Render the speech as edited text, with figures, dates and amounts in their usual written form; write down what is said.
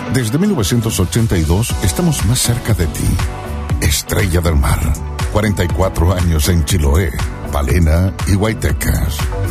Desde 1982 estamos más cerca de ti. Estrella del Mar. 44 años en Chiloé, Palena y Huaytecas.